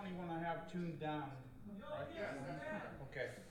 only one I have tuned down, right? Yes, that's fine. Okay.